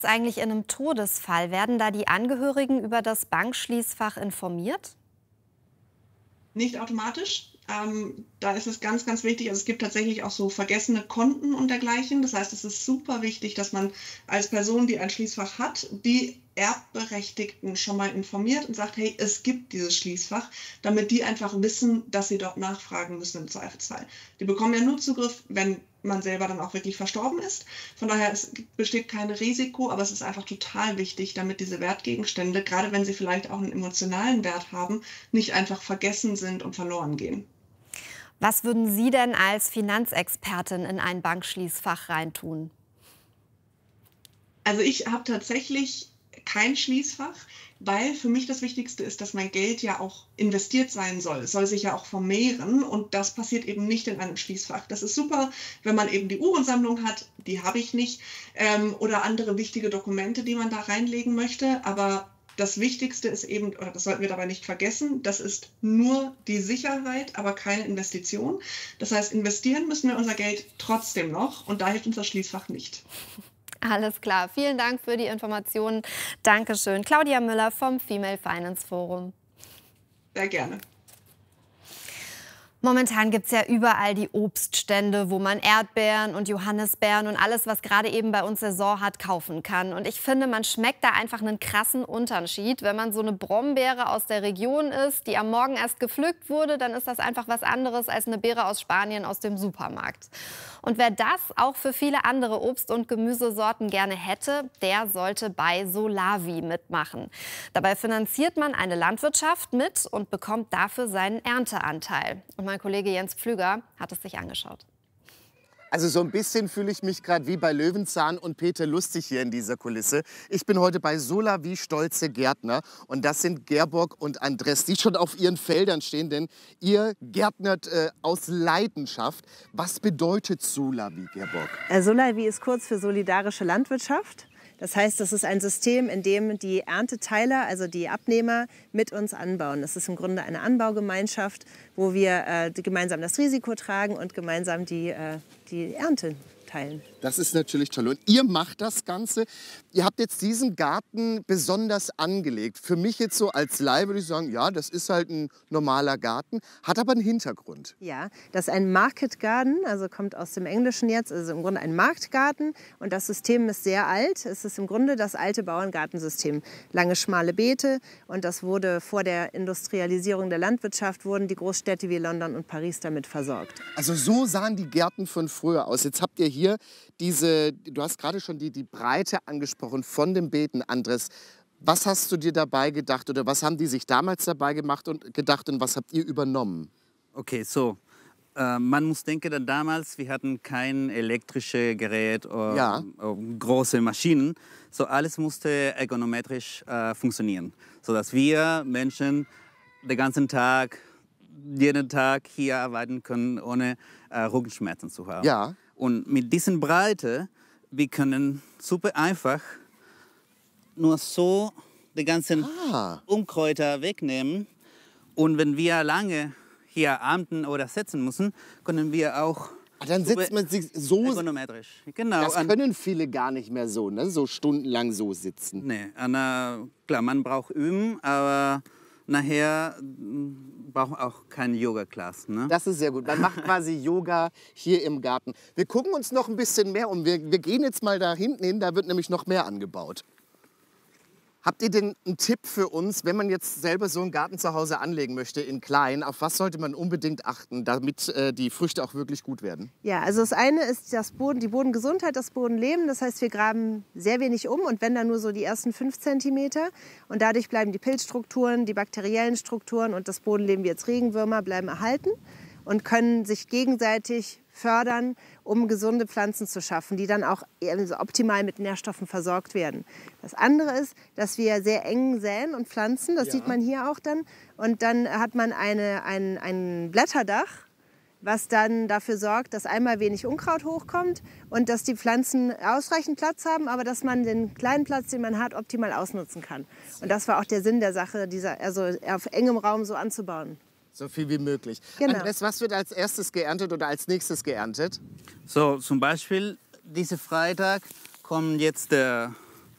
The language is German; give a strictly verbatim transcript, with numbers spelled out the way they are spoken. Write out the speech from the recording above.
Eigentlich in einem Todesfall? Werden da die Angehörigen über das Bankschließfach informiert? Nicht automatisch. Ähm, da ist es ganz, ganz wichtig. Also es gibt tatsächlich auch so vergessene Konten und dergleichen. Das heißt, es ist super wichtig, dass man als Person, die ein Schließfach hat, die Erbberechtigten schon mal informiert und sagt, hey, es gibt dieses Schließfach, damit die einfach wissen, dass sie dort nachfragen müssen im Zweifelsfall. Die bekommen ja nur Zugriff, wenn man selber dann auch wirklich verstorben ist. Von daher es besteht kein Risiko, aber es ist einfach total wichtig, damit diese Wertgegenstände, gerade wenn sie vielleicht auch einen emotionalen Wert haben, nicht einfach vergessen sind und verloren gehen. Was würden Sie denn als Finanzexpertin in ein Bankschließfach reintun? Also ich habe tatsächlich kein Schließfach, weil für mich das Wichtigste ist, dass mein Geld ja auch investiert sein soll. Es soll sich ja auch vermehren und das passiert eben nicht in einem Schließfach. Das ist super, wenn man eben die Uhrensammlung hat, die habe ich nicht, ähm, oder andere wichtige Dokumente, die man da reinlegen möchte, aber das Wichtigste ist eben, oder das sollten wir dabei nicht vergessen, das ist nur die Sicherheit, aber keine Investition. Das heißt, investieren müssen wir unser Geld trotzdem noch und da hilft uns das Schließfach nicht. Alles klar. Vielen Dank für die Informationen. Dankeschön. Claudia Müller vom Female Finance Forum. Sehr gerne. Momentan gibt es ja überall die Obststände, wo man Erdbeeren und Johannisbeeren und alles, was gerade eben bei uns Saison hat, kaufen kann. Und ich finde, man schmeckt da einfach einen krassen Unterschied. Wenn man so eine Brombeere aus der Region isst, die am Morgen erst gepflückt wurde, dann ist das einfach was anderes als eine Beere aus Spanien aus dem Supermarkt. Und wer das auch für viele andere Obst- und Gemüsesorten gerne hätte, der sollte bei Solavi mitmachen. Dabei finanziert man eine Landwirtschaft mit und bekommt dafür seinen Ernteanteil. Und mein Kollege Jens Pflüger hat es sich angeschaut. Also so ein bisschen fühle ich mich gerade wie bei Löwenzahn und Peter Lustig hier in dieser Kulisse. Ich bin heute bei Solavi Stolze Gärtner und das sind Gerborg und Andres, die schon auf ihren Feldern stehen, denn ihr gärtnert äh, aus Leidenschaft. Was bedeutet Solavi, Gerborg? Äh, Solavi ist kurz für solidarische Landwirtschaft. Das heißt, das ist ein System, in dem die Ernteteiler, also die Abnehmer, mit uns anbauen. Das ist im Grunde eine Anbaugemeinschaft, wo wir äh, gemeinsam das Risiko tragen und gemeinsam die, äh, die Ernte teilen. Das ist natürlich toll. Und ihr macht das Ganze. Ihr habt jetzt diesen Garten besonders angelegt. Für mich jetzt so als Laie würde ich sagen, ja, das ist halt ein normaler Garten, hat aber einen Hintergrund. Ja, das ist ein Market Garden, also kommt aus dem Englischen jetzt, also im Grunde ein Marktgarten. Und das System ist sehr alt. Es ist im Grunde das alte Bauerngartensystem. Lange, schmale Beete. Und das wurde vor der Industrialisierung der Landwirtschaft, wurden die Großstädte wie London und Paris damit versorgt. Also so sahen die Gärten von früher aus. Jetzt habt ihr hier diese, du hast gerade schon die, die Breite angesprochen von den Beeten, Andres. Was hast du dir dabei gedacht oder was haben die sich damals dabei gemacht und gedacht und was habt ihr übernommen? Okay, so. Äh, man muss denken, dass damals wir hatten kein elektrisches Gerät oder ja. große Maschinen. So alles musste ergonometrisch äh, funktionieren, sodass wir Menschen den ganzen Tag, jeden Tag hier arbeiten können, ohne äh, Rückenschmerzen zu haben. Ja. Und mit diesen Breite, wir können super einfach nur so die ganzen ah. Unkräuter wegnehmen. Und wenn wir lange hier ernten oder setzen müssen, können wir auch ah, dann setzt man sich so ergonometrisch. Genau. Das können viele gar nicht mehr so, ne? So stundenlang so sitzen. Nee, na, klar, man braucht üben, aber nachher braucht auch kein Yoga-Class. Ne? Das ist sehr gut. Man macht quasi Yoga hier im Garten. Wir gucken uns noch ein bisschen mehr um. Wir, wir gehen jetzt mal da hinten hin, da wird nämlich noch mehr angebaut. Habt ihr denn einen Tipp für uns, wenn man jetzt selber so einen Garten zu Hause anlegen möchte, in klein? Auf was sollte man unbedingt achten, damit äh, die Früchte auch wirklich gut werden? Ja, also das eine ist das Boden, die Bodengesundheit, das Bodenleben. Das heißt, wir graben sehr wenig um und wenn dann nur so die ersten fünf Zentimeter. Und dadurch bleiben die Pilzstrukturen, die bakteriellen Strukturen und das Bodenleben wie jetzt Regenwürmer bleiben erhalten und können sich gegenseitig fördern, um gesunde Pflanzen zu schaffen, die dann auch optimal mit Nährstoffen versorgt werden. Das andere ist, dass wir sehr eng säen und pflanzen, das ja. sieht man hier auch dann. Und dann hat man eine, ein, ein Blätterdach, was dann dafür sorgt, dass einmal wenig Unkraut hochkommt und dass die Pflanzen ausreichend Platz haben, aber dass man den kleinen Platz, den man hat, optimal ausnutzen kann. Und das war auch der Sinn der Sache, dieser, also auf engem Raum so anzubauen. So viel wie möglich. Genau. Andres, was wird als erstes geerntet oder als nächstes geerntet? So, zum Beispiel, diesen Freitag kommt jetzt der